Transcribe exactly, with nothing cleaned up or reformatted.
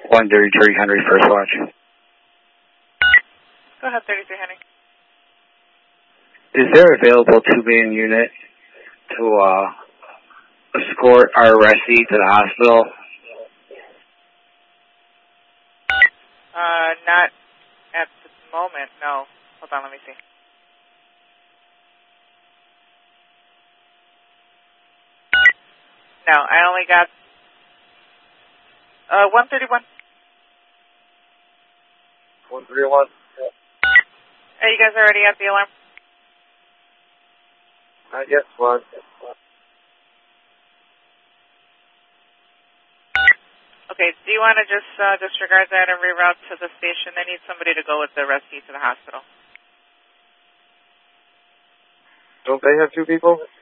one thirty-three Henry, first watch. Go ahead, thirty-three Henry. Is there available two man unit to uh, escort our arrestee to the hospital? Uh, not at the moment, no. Hold on, let me see. No, I only got uh, one thirty-one. one thirty-one? Are you guys already at the alarm? Uh, yes, one. Okay, do you want to just uh, disregard that and reroute to the station? They need somebody to go with the arrestee to the hospital. Don't they have two people?